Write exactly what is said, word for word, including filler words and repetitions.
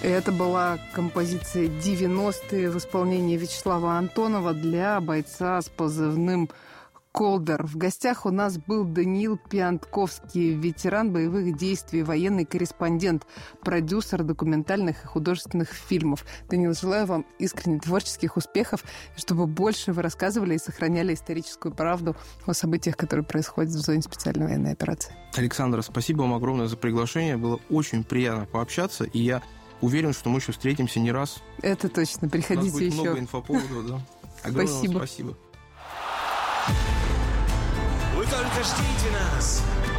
Это была композиция девяностые в исполнении Вячеслава Антонова для бойца с позывным «Колдер». В гостях у нас был Даниил Пиантковский, ветеран боевых действий, военный корреспондент, продюсер документальных и художественных фильмов. Даниил, желаю вам искренне творческих успехов, и чтобы больше вы рассказывали и сохраняли историческую правду о событиях, которые происходят в зоне специальной военной операции. Александра, спасибо вам огромное за приглашение. Было очень приятно пообщаться, и я уверен, что мы еще встретимся не раз. Это точно. Приходите еще. У нас будет много инфоповодов, да. Огромное спасибо. Спасибо. Вы только ждите нас.